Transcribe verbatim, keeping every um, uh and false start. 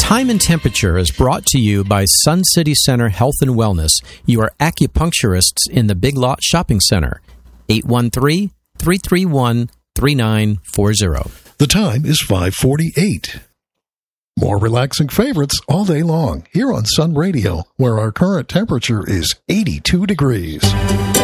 Time and Temperature is brought to you by Sun City Center Health and Wellness, your acupuncturists in the Big Lot Shopping Center. eight one three, three three one, three nine four zero. The time is five forty-eight. More relaxing favorites all day long here on Sun Radio, where our current temperature is eighty-two degrees.